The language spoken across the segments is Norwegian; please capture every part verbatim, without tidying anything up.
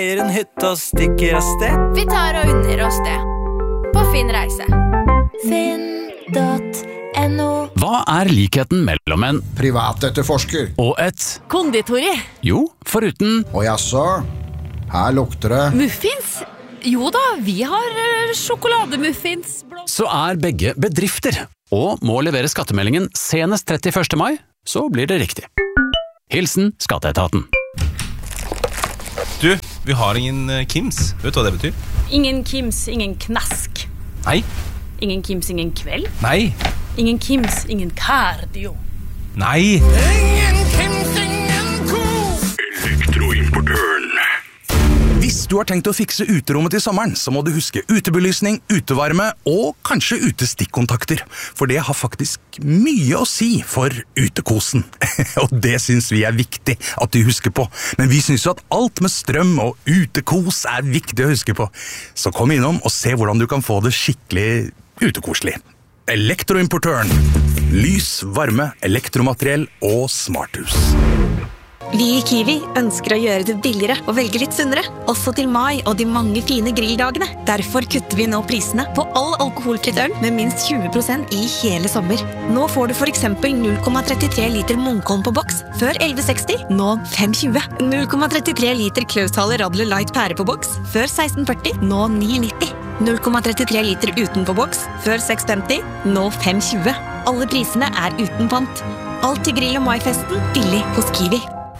leier en hytte og stikker av sted. Vi tar og unner oss det. På Finn reise. Finn punktum no. Hva er likheten mellom en privatetterforsker og et konditori? Jo, foruten Og jaså, her lukter det Muffins? Jo da, vi har uh, sjokolademuffins. så er begge bedrifter, og må levere skattemeldingen senest trettiførste mai, så blir det riktig. Hilsen Skatteetaten. Du, vi har ingen uh, Kims. Vet du hva det betyr? Ingen Kims, ingen knask. Nei. Ingen Kims, ingen kveld. Nei. Ingen Kims, ingen cardio. Nei. Ingen Kims, ingen ko. Elektroimportøren. Hvis du har tenkt å fikse uterommet til sommeren, så må du huske utebelysning, utevarme og kanskje utestikkontakter. For det har faktisk mye å si for utekosen. Og det synes vi er viktig at du husker på. Men vi synes jo at alt med strøm og utekos er viktig å huske på. Så kom innom og se hvordan du kan få det skikkelig utekoselig. Elektroimportøren. Lys, varme, elektromateriell og smarthus. Vi i Kiwi ønsker å gjøre det billigere og velge litt sunnere, også til mai og de mange fine grilldagene. Derfor kutter vi nå prisene på all alkoholfritt øl med minst tjue prosent i hele sommer. Nå får du for eksempel null komma trettitre liter Munkholm på boks, før elleve seksti, nå fem tjue. null komma trettitre liter Klaushaler Radler Light pære på boks, før seksten førti, nå ni nitti. null komma trettitre liter uten på boks, før seks femti, nå fem tjue. Alle prisene er uten pant. Alt til grill- og maifesten, billig hos Kiwi.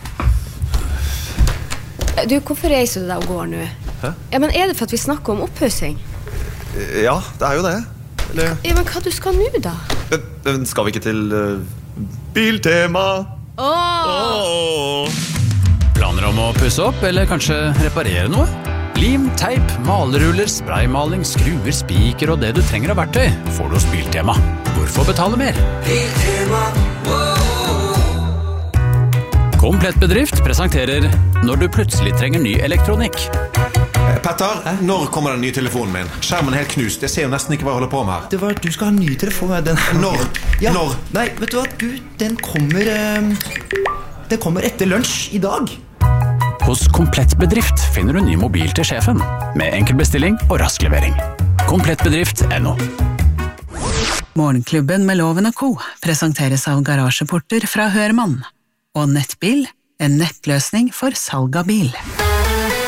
Du, hvorfor reiser du deg og går nå? Hæ? Ja, men er det for at vi snakker om oppussing? Ja, det er jo det. Eller... Ja, men hva du skal nå da? Men skal vi ikke til uh, Biltema? Åh! Åh! Planer om å pusse opp, eller kanskje reparere noe? Lim, teip, maleruller, spraymaling, skruer, spiker og det du trenger av verktøy får du hos Biltema. Hvorfor betale mer? Biltema, wow. Komplett bedrift presenterer når du plutselig trenger ny elektronikk. Petter, når kommer den nye telefonen min? Skjermen er helt knust, jeg ser jo nesten ikke hva jeg holder på med her. Det var, du skal ha ny telefon. Den... Når? Ja. Når? Nei, vet du hva, du, den kommer um, Den kommer etter lunsj i dag. Hos Komplett bedrift finner du ny mobil til sjefen, med enkel bestilling og rask levering. Komplettbedrift punktum no. Morgenklubben med Loven og Co. presenteres av Garasjeporter fra Hørmann. Og Nettbil, en nettløsning for salg av bil.